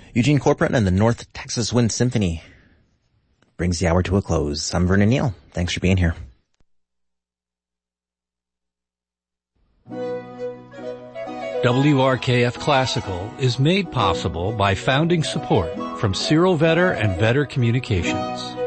Eugene Corcoran and the North Texas Wind Symphony brings the hour to a close. I'm Vernon Neal. Thanks for being here. WRKF Classical is made possible by founding support from Cyril Vetter and Vetter Communications.